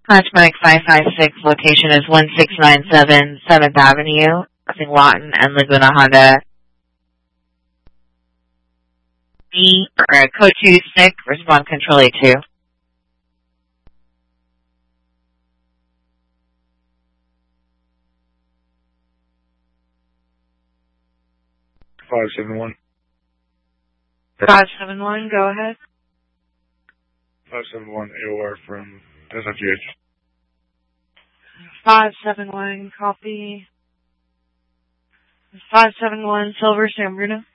Hatchmark 556 location is 1697 7th Avenue, crossing Lawton and Laguna Honda. Code 2 sick, respond control A2. Five 571, go ahead. 571 AOR from SFGH. 571, copy. 571 Silver San Bruno.